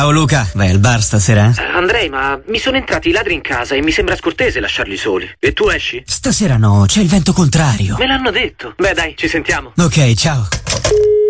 Ciao Luca, vai al bar stasera? Andrei, ma mi sono entrati i ladri in casa e mi sembra scortese lasciarli soli. E tu esci? Stasera no, c'è il vento contrario. Me l'hanno detto. Beh dai, ci sentiamo. Ok, ciao.